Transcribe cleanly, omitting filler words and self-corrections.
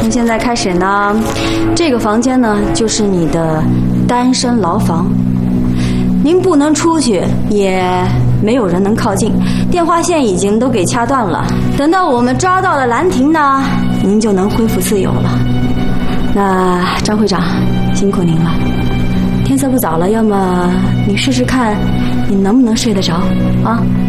从现在开始呢，这个房间呢就是你的单身牢房，您不能出去，也没有人能靠近，电话线已经都给掐断了。等到我们抓到了兰亭呢，您就能恢复自由了。那张会长，辛苦您了。天色不早了，要么你试试看，你能不能睡得着啊？